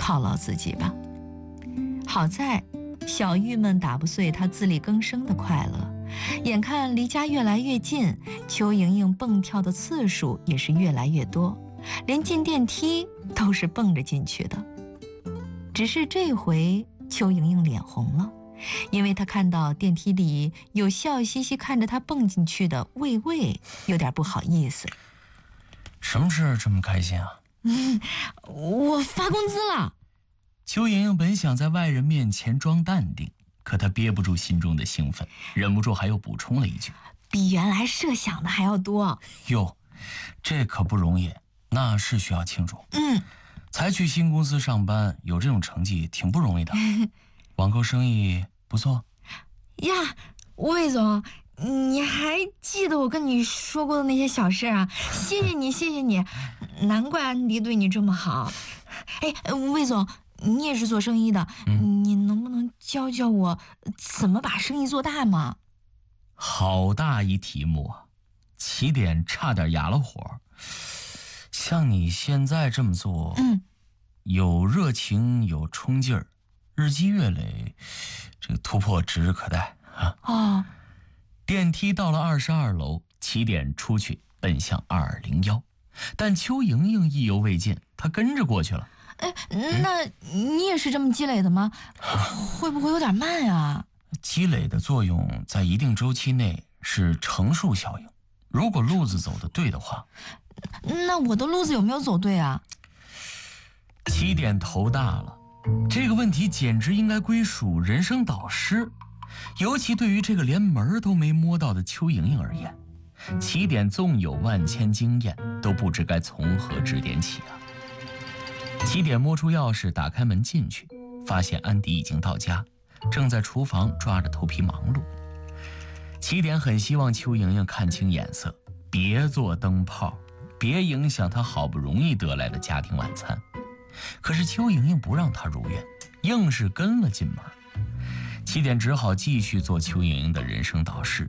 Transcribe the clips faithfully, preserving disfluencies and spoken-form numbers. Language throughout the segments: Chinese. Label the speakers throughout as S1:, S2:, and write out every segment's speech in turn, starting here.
S1: 犒劳自己吧。好在小郁闷打不碎他自力更生的快乐，眼看离家越来越近，邱莹莹蹦跳的次数也是越来越多，连进电梯都是蹦着进去的。只是这回邱莹莹脸红了，因为她看到电梯里有笑嘻嘻看着她蹦进去的魏魏，有点不好意思。
S2: 什么事这么开心啊？
S1: 嗯，我发工资了。
S2: 邱莹莹本想在外人面前装淡定，可她憋不住心中的兴奋，忍不住还又补充了一句：
S1: 比原来设想的还要多。
S2: 哟，这可不容易，那是需要庆祝。
S1: 嗯，
S2: 才去新公司上班，有这种成绩挺不容易的。网购生意不错
S1: 呀，魏总，你还记得我跟你说过的那些小事啊？谢谢你，谢谢你，难怪安迪对你这么好。哎，魏总，你也是做生意的，嗯、你能不能教教我怎么把生意做大吗？
S2: 好大一题目啊，起点差点哑了火。像你现在这么做，
S1: 嗯，
S2: 有热情，有冲劲儿，日积月累，这个突破指日可待啊！
S1: 哦，
S2: 电梯到了二十二楼，起点出去奔向二零幺，但邱莹莹意犹未尽，她跟着过去了。
S1: 哎，那你也是这么积累的吗？会不会有点慢啊？
S2: 积累的作用在一定周期内是乘数效应，如果路子走得对的话。
S1: 那我的路子有没有走对啊？
S2: 起点头大了，这个问题简直应该归属人生导师，尤其对于这个连门都没摸到的邱莹莹而言，起点纵有万千经验，都不知该从何指点起啊。起点摸出钥匙，打开门进去，发现安迪已经到家，正在厨房抓着头皮忙碌。起点很希望邱莹莹看清眼色，别做灯泡，别影响她好不容易得来的家庭晚餐。可是邱莹莹不让她如愿，硬是跟了进门。起点只好继续做邱莹莹的人生导师。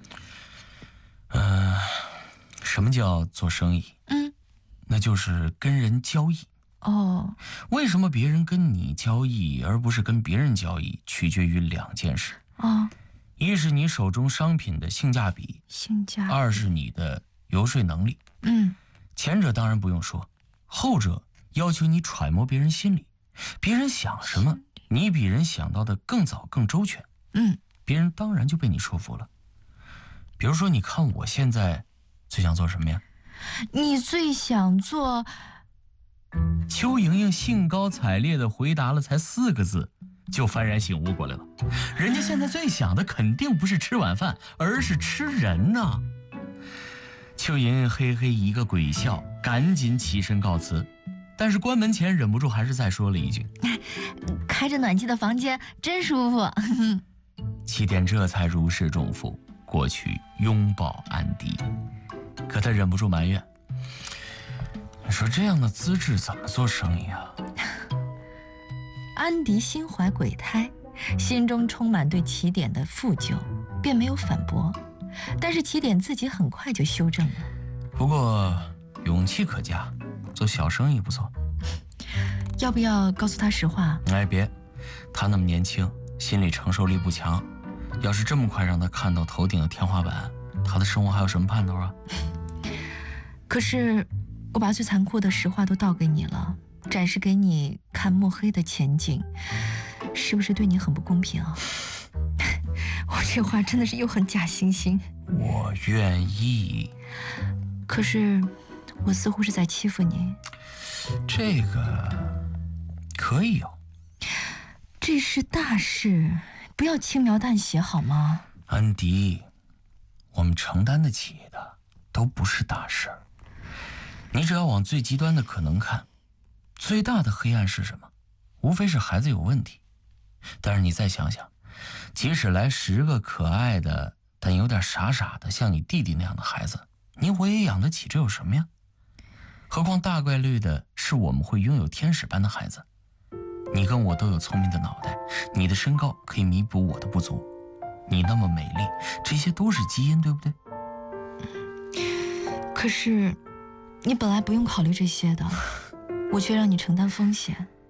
S2: 嗯、呃，什么叫做生意？
S1: 嗯，
S2: 那就是跟人交易。
S1: 哦，
S2: 为什么别人跟你交易而不是跟别人交易，取决于两件事。
S1: 哦，
S2: 一是你手中商品的性价比，
S1: 性价比，
S2: 二是你的游说能力。
S1: 嗯，
S2: 前者当然不用说，后者要求你揣摩别人心理，别人想什么，你比人想到的更早更周全。
S1: 嗯，
S2: 别人当然就被你说服了。比如说，你看我现在最想做什么呀？
S1: 你最想做？
S2: 邱莹莹兴高采烈地回答了才四个字，就幡然醒悟过来了。人家现在最想的肯定不是吃晚饭，而是吃人呐。邱莹莹嘿嘿一个鬼笑，赶紧起身告辞。但是关门前忍不住还是再说了一句：
S1: 开着暖气的房间真舒服。
S2: 起点这才如释重负，过去拥抱安迪。可他忍不住埋怨，你说这样的资质怎么做生意啊？
S1: 安迪心怀鬼胎，心中充满对起点的负疚，便没有反驳。但是起点自己很快就修正了。
S2: 不过勇气可嘉，做小生意不错。
S1: 要不要告诉他实话？
S2: 哎，别，他那么年轻，心理承受力不强，要是这么快让他看到头顶的天花板，他的生活还有什么盼头啊？
S1: 可是我把最残酷的实话都道给你了，展示给你看墨黑的前景，是不是对你很不公平啊？我这话真的是又很假惺惺。
S2: 我愿意。
S1: 可是我似乎是在欺负你。
S2: 这个可以哦。
S1: 这是大事，不要轻描淡写好吗？
S2: 安迪，我们承担得起的都不是大事儿。你只要往最极端的可能看，最大的黑暗是什么？无非是孩子有问题。但是你再想想，即使来十个可爱的但有点傻傻的像你弟弟那样的孩子，你我也养得起，这有什么呀？何况大概率的是我们会拥有天使般的孩子。你跟我都有聪明的脑袋，你的身高可以弥补我的不足，你那么美丽，这些都是基因，对不对？
S1: 可是你本来不用考虑这些的，我却让你承担风险。